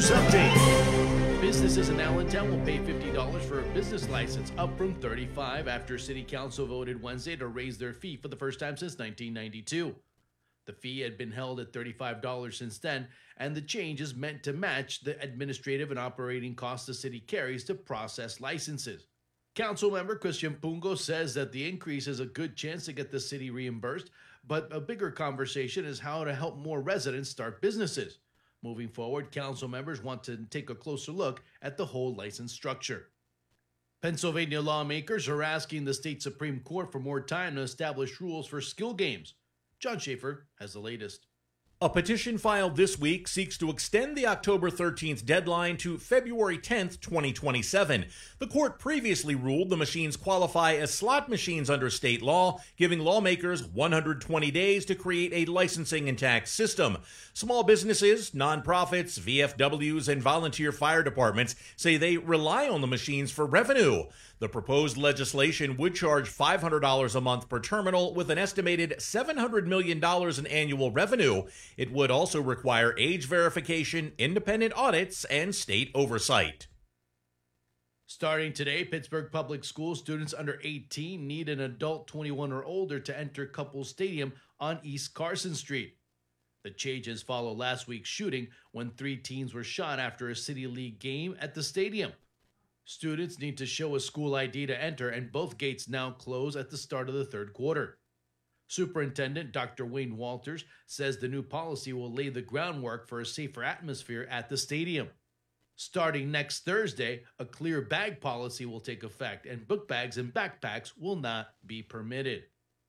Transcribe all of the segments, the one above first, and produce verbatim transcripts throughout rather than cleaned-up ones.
News Update. Businesses in Allentown will pay fifty dollars for a business license, up from thirty-five dollars after City Council voted Wednesday to raise their fee for the first time since nineteen ninety-two. The fee had been held at thirty-five dollars since then, and the change is meant to match the administrative and operating costs the city carries to process licenses. Councilmember Christian Pungo says that the increase is a good chance to get the city reimbursed, but a bigger conversation is how to help more residents start businesses. Moving forward, council members want to take a closer look at the whole license structure. Pennsylvania lawmakers are asking the state Supreme Court for more time to establish rules for skill games. John Schaefer has the latest. A petition filed this week seeks to extend the October thirteenth deadline to February tenth, twenty twenty-seven. The court previously ruled the machines qualify as slot machines under state law, giving lawmakers one hundred twenty days to create a licensing and tax system. Small businesses, nonprofits, V F Ws, and volunteer fire departments say they rely on the machines for revenue. The proposed legislation would charge five hundred dollars a month per terminal with an estimated seven hundred million dollars in annual revenue. It would also require age verification, independent audits, and state oversight. Starting today, Pittsburgh Public Schools students under eighteen need an adult twenty-one or older to enter Couples Stadium on East Carson Street. The changes follow last week's shooting when three teens were shot after a City League game at the stadium. Students need to show a school I D to enter, and both gates now close at the start of the third quarter. Superintendent Doctor Wayne Walters says the new policy will lay the groundwork for a safer atmosphere at the stadium. Starting next Thursday, a clear bag policy will take effect, and book bags and backpacks will not be permitted.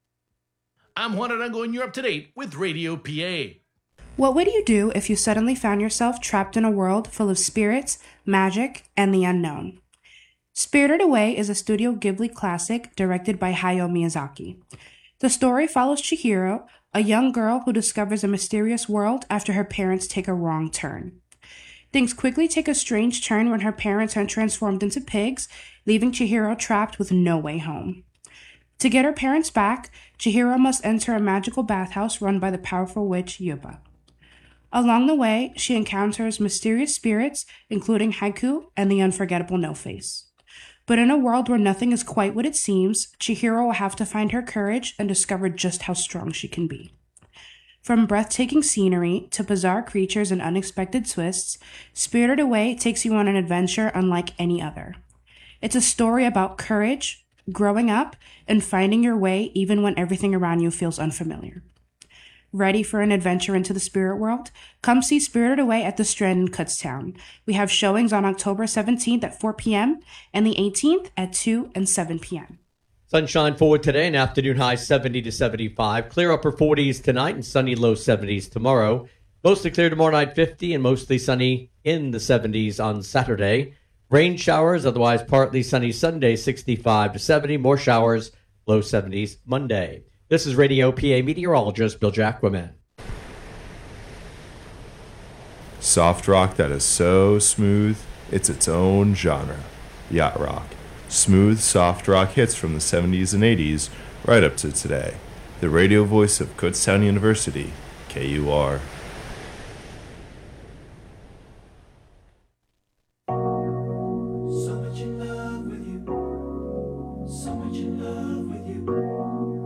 I'm Juan Arango, and you're up to date with Radio P A. What would you do if you suddenly found yourself trapped in a world full of spirits, magic, and the unknown? Spirited Away is a Studio Ghibli classic directed by Hayao Miyazaki. The story follows Chihiro, a young girl who discovers a mysterious world after her parents take a wrong turn. Things quickly take a strange turn when her parents are transformed into pigs, leaving Chihiro trapped with no way home. To get her parents back, Chihiro must enter a magical bathhouse run by the powerful witch Yuba. Along the way, she encounters mysterious spirits, including Haiku and the unforgettable No-Face. But in a world where nothing is quite what it seems, Chihiro will have to find her courage and discover just how strong she can be. From breathtaking scenery to bizarre creatures and unexpected twists, Spirited Away takes you on an adventure unlike any other. It's a story about courage, growing up, and finding your way even when everything around you feels unfamiliar. Ready for an adventure into the spirit world? Come see Spirited Away at the Strand in Kutztown. We have showings on October seventeenth at four p.m. and the eighteenth at two and seven p.m. Sunshine forward today, an afternoon high seventy to seventy-five. Clear upper forties tonight and sunny low seventies tomorrow. Mostly clear tomorrow night, fifty, and mostly sunny in the seventies on Saturday. Rain showers, otherwise partly sunny Sunday, sixty-five to seventy. More showers, low seventies Monday. This is Radio P A meteorologist Bill Jacquemin. Soft rock that is so smooth, it's its own genre. Yacht rock. Smooth, soft rock hits from the seventies and eighties right up to today. The radio voice of Kutztown University, K U R.